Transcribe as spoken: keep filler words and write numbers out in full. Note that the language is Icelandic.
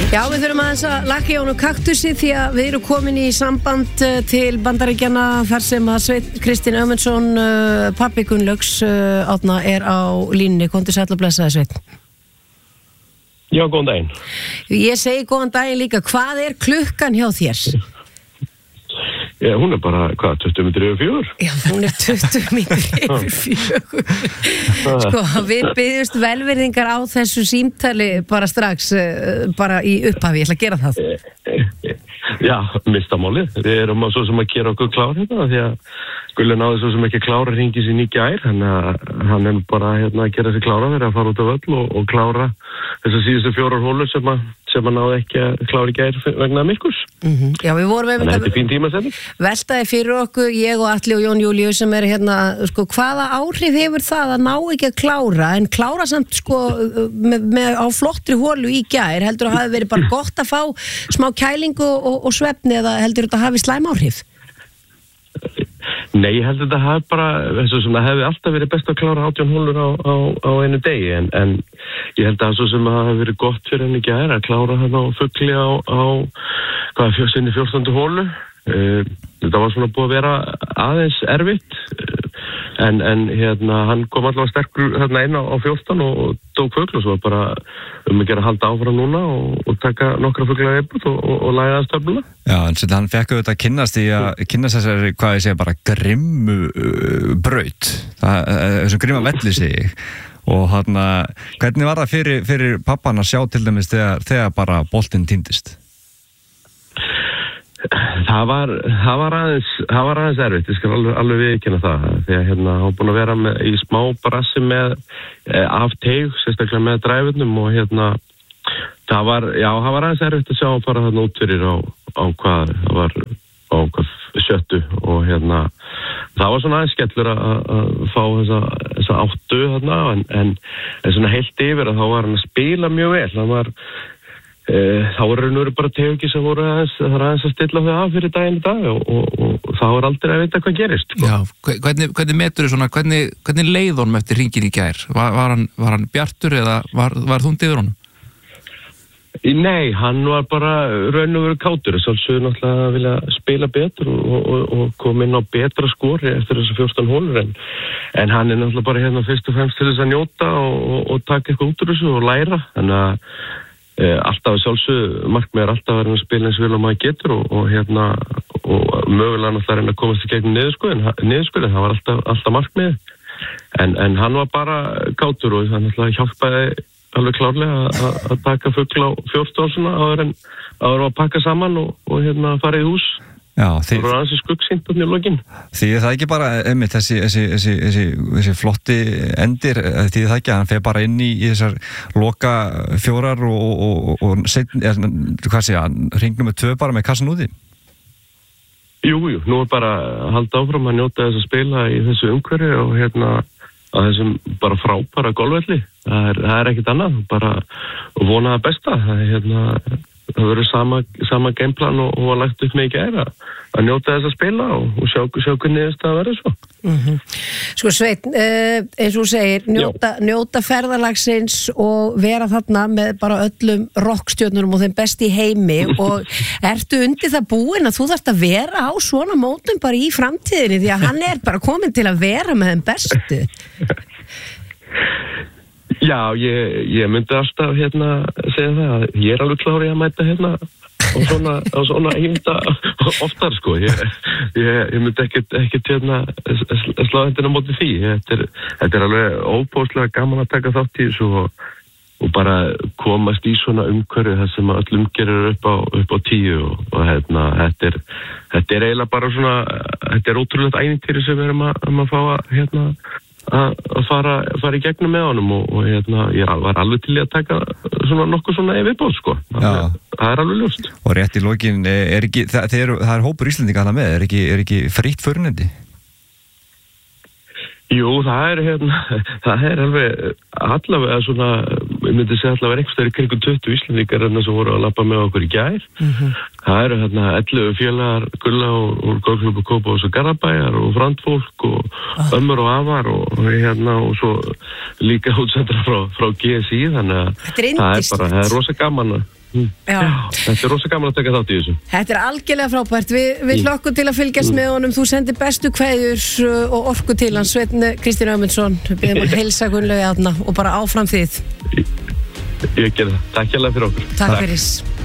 Já, við þurfum aðeins að lakka í honum kaktusi því að við erum komin í samband til Bandaríkjanna þar sem að Sveinn Kristinn Ömundsson, uh, pabbi Gunnlaugs uh, Árna er á línunni. Komdu sæll og blessaði, Sveinn. Já, góðan daginn. Ég segi góðan daginn líka. Hvað er klukkan hjá þér? Já, hún er bara, hvað, tuttugu mínútur yfir fjögur? Já, hún er tuttugu mínútur yfir fjögur. Sko, við byggjumst velvirðingar á þessu símtali bara strax, bara í upphafi. Ég ætla að gera það. Já, mistamálið. Við erum svo sem að gera okkur klár hérna, því að Gulli náði svo sem ekki klára hringi sín í gær, þannig að hann er bara hérna að gera sig klára fyrir að fara út af völl og, og klára þessar síðustu fjórar hólur sem að, sem að náði ekki að klára í gær vegna Mikkurs. Mm-hmm. Já, við vorum þannig að þetta er fín tíma sem. Veltaði fyrir okkur, ég og Atli og Jón Júlíu sem er hérna, sko, hvaða áhrif hefur það að ná ekki að klára, en klára samt, sko, með, með, á flottri hólu í gær, heldur að það hafi verið bara gott að fá smá kælingu og, og svefni, eða heldur þetta hafi slæm áhrif? Nei, ég held að þetta hafi bara, þessu sem það hefði alltaf verið best að klára átján hólur á, á, á einu degi, en, en ég held að þessu sem það hafi verið gott fyrir henni gær að klára hann á fugli á, á hvað, sinni fjórtándu hólu. Uh, þetta var svona búið að vera aðeins erfitt, uh, en, en hérna, hann kom allavega sterkur hérna inn á, á fjórtán og, og tók fugl og svo bara um að gera halda áfram núna og, og taka nokkra fugla viðbútt og, og, og læga það stöfluna. Já, en svo hann fekk auðvitað að kynnast í að kynnast þessari, hvað ég segja, bara grimmu uh, braut, þessum grimma velli segi og hann að, hvernig var það fyrir, fyrir pappan að sjá til dæmis þegar, þegar bara boltinn týndist? Það var, það var aðeins, það var aðeins erfitt, ég skal alveg, alveg viðurkenna það, því að hérna, hann búin að vera með, í smá brassi með eh, af teig, sérstaklega með dræfurnum og hérna, það var, já, það var aðeins erfitt að sjá hann fara þarna út fyrir á, á hvað, það var á hvað sjöttu og hérna, það var svona aðeins skellur að, að fá þessa, þessa áttu þarna, en, en, en svona heilt yfir að þá var hann að spila mjög vel, hann var Uh, þá voru nú bara teguki sem voru aðeins, það er aðeins að stilla þau af fyrir daginn í dag og, og, og þá er aldrei að vita hvað gerist. Sko. Já, hvernig, hvernig metur þau svona, hvernig, hvernig leið honum eftir hringin í gær? Var, var, hann, var hann bjartur eða var, var þungt yfir honum? Nei, hann var bara raun og veru kátur, þess að náttúrulega vilja spila betur og, og, og koma inn á betra skori eftir þessu fjórtán hólur en, en hann er náttúrulega bara hérna fyrst og fremst til þess að njóta og, og, og taka eitthvað út úr þessu og læra, þannig að Uh, alltaf sjálfsög markmið er alltaf að vera að spila eins vel og maður getur og, og hérna og mögulega náttúrulega reyna að komast í gegnum niðurskurðin, niðurskurðin, það var alltaf, alltaf markmið en, en hann var bara kátur og það náttúrulega hjálpaði alveg klárlega að, að taka fugl á fjórtán svona áður en áður að pakka saman og, og hérna fara í hús. Já, því, það var aðeins skuggsýnt á mjög því það ekki bara einmitt þessi, þessi, þessi, þessi, þessi flotti endir því það ekki að hann fer bara inn í, í þessar loka fjórar og, og, og, og setn, er, hvað sé hann hringnum með tvö bara með kassan úti? Jú, jú, nú er bara að halda áfram að njóta þess að spila í þessu umhverfi og hérna að þessum bara frábæra golfvelli, það er, það er ekkert annað, bara vona það besta, það er hérna það verður sama, sama gameplan og, og að lagt upp með í gær að, að njóta þess að spila og, og sjá, sjá hvernig það verður svo. Mm-hmm. Sko Sveinn, uh, eins og þú segir, njóta, njóta ferðalagsins og vera þarna með bara öllum rockstjörnurum og þeim best í heimi og ertu undir það búin að þú þarft að vera á svona mótum bara í framtíðinni því að hann er bara komin til að vera með þeim bestu? Já, ég, ég myndi alltaf hérna segja það, ég er alveg klár í að mæta hérna á svona, á svona einda oftar sko, ég, ég, ég myndi ekkert, ekkert hérna slá hendina móti því, þetta er, þetta er alveg óbóðslega gaman að taka þátt í þessu og, og bara komast í svona umhverfi þar sem öll umgerir upp á, upp á tíu og, og hérna, þetta er, þetta er eiginlega bara svona, þetta er ótrúlegt ævintýri sem við erum að, um að fá að hérna að fara, fara í gegnum með honum og, og hérna, ég var alveg til að taka svona nokkuð svona yfirbóð sko það, það er alveg ljóst. Og rétt í lokin er ekki, það, það, er, það er hópur Íslendinga hana með, er ekki, er ekki frítt förunendi? Jú, það er hérna, það er alveg allavega svona, ég myndi segja allavega einhverstaðir kringum tuttugu Íslendingar hérna sem voru að labba með okkur í gær. Mm-hmm. Það eru hérna ellefu félagar Gulla og, og Golfklúbbur Kópavogs og Garðabæjar og frandfólk og ah. ömmur og afar og, og hérna og svo líka útsettra frá, frá G S I þannig að það er bara, það er rosa gaman að Já. Þetta er rosa gaman að taka þátt í þessu. Þetta er algjörlega frábært. Vi, við hlokkum til að fylgjast með honum. Þú sendir bestu kveðjur og orku til hans. Sveinn Kristinn Ögmundsson, við byrjum að heilsa Gunnlaugi Árna og bara áfram þið. Ég, ég ger það. Takk hérlega fyrir okkur. Takk fyrir.